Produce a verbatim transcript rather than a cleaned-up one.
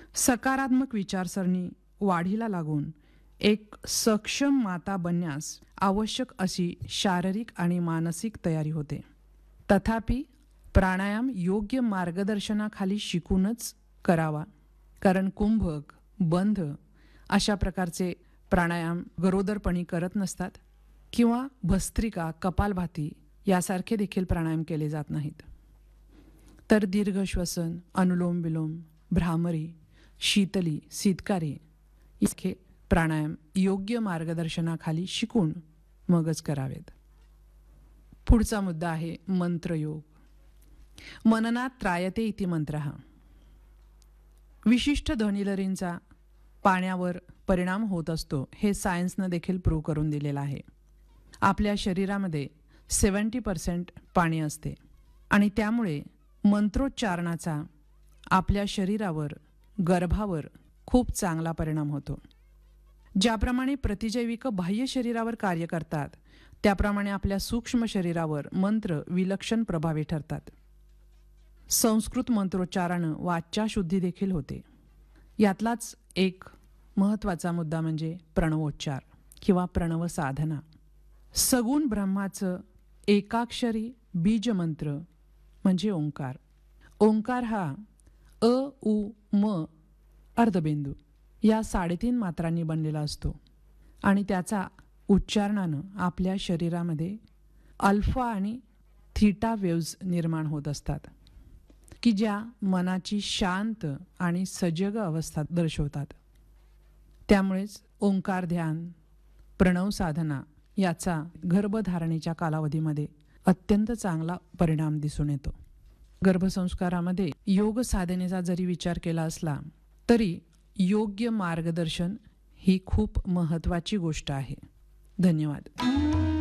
सकारात्मक विचारसरणी वाढीला लागून एक सक्षम माता बनण्यास आवश्यक अशी शारीरिक आणि मानसिक तयारी होते. तथापि प्राणायाम योग्य मार्गदर्शनाखाली शिकूनच करावा, कारण कुंभक, बंध अशा प्रकारचे प्राणायाम गरोदरपणी करत नसतात किंवा भस्त्रिका, कपालभाती यासारखे देखील प्राणायाम केले जात नाहीत. तर दीर्घ श्वसन, अनुलोम विलोम, भ्रामरी, शीतली, शीतकारी इतके प्राणायाम योग्य मार्गदर्शनाखाली शिकून मगच करावेत. पुढचा मुद्दा आहे मंत्रयोग. मननात त्रायते इति मंत्रः. विशिष्ट ध्वनिलहरींचा पाण्यावर परिणाम होत असतो हे सायन्सनं देखील प्रूव्ह करून दिलेलं आहे. आपल्या शरीरामध्ये सेवन्टी पर्सेंट पाणी असते आणि त्यामुळे मंत्रोच्चारणाचा आपल्या शरीरावर, गर्भावर खूप चांगला परिणाम होतो. ज्याप्रमाणे प्रतिजैविक बाह्य शरीरावर कार्य करतात त्याप्रमाणे आपल्या सूक्ष्म शरीरावर मंत्र विलक्षण प्रभावी ठरतात. संस्कृत मंत्रोच्चारानं वाचा शुद्धी देखील होते. यातलाच एक महत्त्वाचा मुद्दा म्हणजे प्रणवोच्चार किंवा प्रणव साधना. सगुण ब्रह्माचं एकाक्षरी बीजमंत्र म्हणजे ओंकार. ओंकार हा अ उ म अर्धबिंदू या साडेतीन मात्रांनी बनलेला असतो आणि त्याचा उच्चारणानं आपल्या शरीरामध्ये अल्फा आणि थीटा वेव्ज निर्माण होत असतात की ज्या मनाची शांत आणि सजग अवस्था दर्शवतात. त्यामुळेच ओंकार ध्यान, प्रणव साधना याचा गर्भधारणेच्या कालावधीमध्ये अत्यंत चांगला परिणाम दिसून येतो. गर्भसंस्कारामध्ये योग साधनेचा जरी विचार केला असला तरी योग्य मार्गदर्शन ही खूप महत्त्वाची गोष्ट आहे. धन्यवाद.